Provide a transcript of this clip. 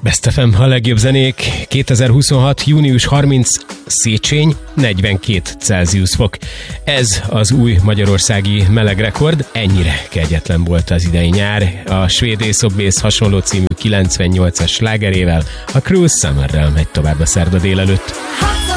Best FM, a legjobb zenék. 2026. június 30. Széchenyi, 42 Celsius fok. Ez az új magyarországi melegrekord. Ennyire kegyetlen volt az idei nyár. A svéd Ace of Base hasonló című 98-as slágerével, a Cruel Summerrel megy tovább a szerda délelőtt.